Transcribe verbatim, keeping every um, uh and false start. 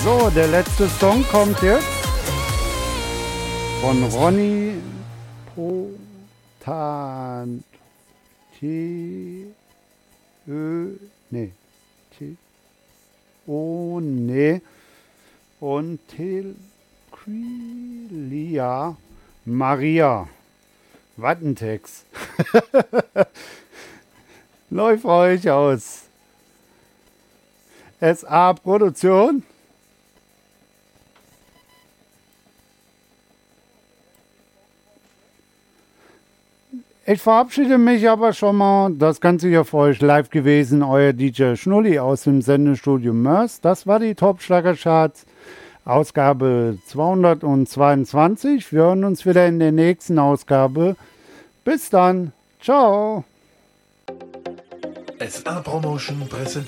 So, der letzte Song kommt jetzt von Ronny Potan. T. Ö. Nee. T. Oh, nee. Und Telquilia Maria. Was ein Text. Läuft euch aus. S A Produktion. Ich verabschiede mich aber schon mal. Das Ganze hier für euch live gewesen. Euer D J Schnulli aus dem Sendestudio Mörs. Das war die Top-Schlagercharts. Ausgabe zweihundertzweiundzwanzig. Wir hören uns wieder in der nächsten Ausgabe. Bis dann. Ciao. S A Promotion präsentiert